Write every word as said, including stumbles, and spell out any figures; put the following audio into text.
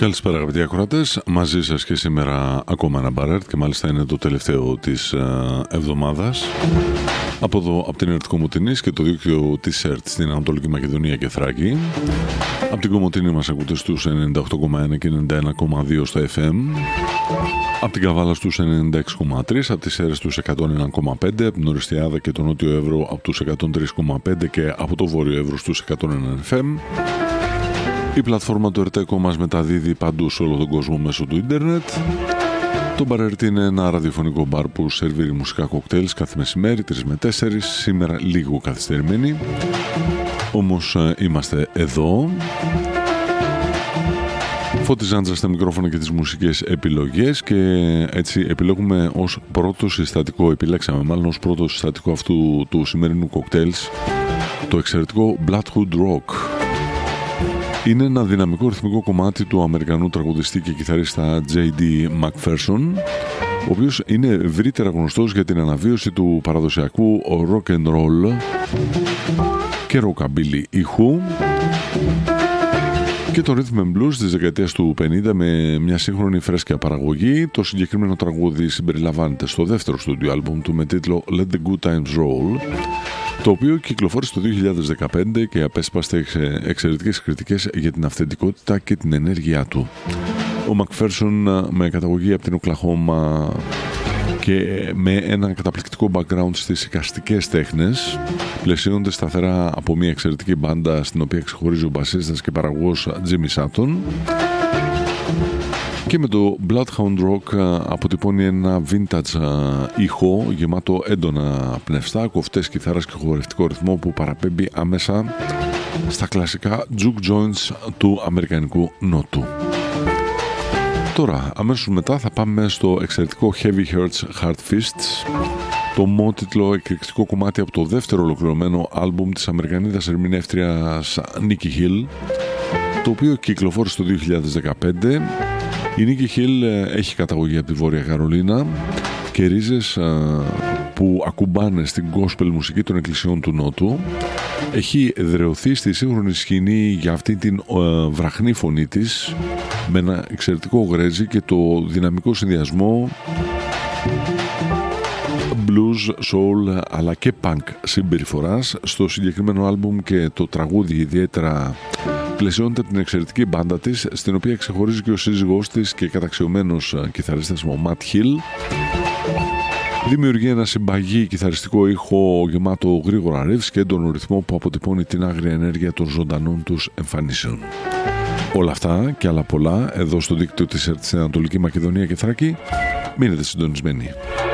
Καλησπέρα αγαπητοί ακροατές, μαζί σας και σήμερα ακόμα ένα μπαρέρτ και μάλιστα είναι το τελευταίο της uh, εβδομάδας από εδώ από την ΕΡΤ Κομοτηνής και το δίκτυο της ΕΡΤ στην Ανατολική Μακεδονία και Θράκη. Από την Κομοτηνή μας ακούτε στους ενενήντα οκτώ κόμμα ένα και ενενήντα ένα κόμμα δύο στο εφ εμ, από την Καβάλα στους ενενήντα έξι κόμμα τρία, από τις Σέρρες στους εκατόν ένα κόμμα πέντε, από την Οριστιάδα και το Νότιο Εύρο από τους εκατόν τρία κόμμα πέντε και από το Βόρειο Εύρο στους εκατόν ένα εφ εμ. Η πλατφόρμα του ΕΡΤΕΚΟ μας μεταδίδει παντού σε όλο τον κόσμο μέσω του ίντερνετ. Το μπαρέρτ είναι ένα ραδιοφωνικό μπαρ που σερβίρει μουσικά κοκτέιλς κάθε μεσημέρι, τρεις με τέσσερις, σήμερα λίγο καθυστερημένοι. Όμως είμαστε εδώ. Φώτης Ζάντζας στα μικρόφωνα και τις μουσικές επιλογές και έτσι επιλέγουμε ως πρώτο συστατικό, επιλέξαμε μάλλον ως πρώτο συστατικό αυτού του σημερινού κοκτέιλς το εξαιρετικό Bloodhound Rock. Είναι ένα δυναμικό ρυθμικό κομμάτι του Αμερικανού τραγουδιστή και κιθαρίστα τζέι ντι Macpherson, ο οποίος είναι ευρύτερα γνωστός για την αναβίωση του παραδοσιακού rock and roll και rockabilly ήχου και το rhythm and blues της δεκαετίας του πενήντα με μια σύγχρονη φρέσκια παραγωγή. Το συγκεκριμένο τραγούδι συμπεριλαμβάνεται στο δεύτερο στούντιο άλμπουμ του με τίτλο Let the Good Times Roll, το οποίο κυκλοφόρησε το δύο χιλιάδες δεκαπέντε και απέσπαστε εξαιρετικές κριτικές για την αυθεντικότητα και την ενέργειά του. Ο Macpherson, με καταγωγή από την Οκλαχώμα και με ένα καταπληκτικό background στις εικαστικές τέχνες, πλαισιώνται σταθερά από μια εξαιρετική μπάντα στην οποία ξεχωρίζει ο μπασίστας και παραγωγός Jimmy Sutton, και με το Bloodhound Rock αποτυπώνει ένα vintage ήχο γεμάτο έντονα πνευστά, κοφτές κιθάρας και χορευτικό ρυθμό που παραπέμπει άμεσα στα κλασικά juke joints του αμερικανικού νότου. Τώρα, αμέσως μετά θα πάμε στο εξαιρετικό Heavy Hearts Hard Fists, το μότιτλο εκρηκτικό κομμάτι από το δεύτερο ολοκληρωμένο άλμπουμ της Αμερικανίδας ερμηνεύτριας Nikki Hill, το οποίο κυκλοφόρησε το δύο χιλιάδες δεκαπέντε. Η Nikki Hill έχει καταγωγή από τη Βόρεια Καρολίνα και ρίζες που ακουμπάνε στην gospel μουσική των εκκλησιών του Νότου. Έχει εδραιωθεί στη σύγχρονη σκηνή για αυτή την βραχνή φωνή της με ένα εξαιρετικό γρέζι και το δυναμικό συνδυασμό blues, soul αλλά και punk συμπεριφοράς στο συγκεκριμένο άλμπουμ, και το τραγούδι ιδιαίτερα πλαισιώνεται από την εξαιρετική μπάντα της, στην οποία ξεχωρίζει και ο σύζυγός της και καταξιωμένος κιθαρίστας ο Matt Hill. Δημιουργεί ένα συμπαγή κιθαριστικό ήχο γεμάτο γρήγορα riffs και έντονο ρυθμό που αποτυπώνει την άγρια ενέργεια των ζωντανών τους εμφανίσεων. Όλα αυτά και άλλα πολλά εδώ στο δίκτυο της ΕΡΤ στην Ανατολική Μακεδονία και Θράκη. Μείνετε συντονισμένοι.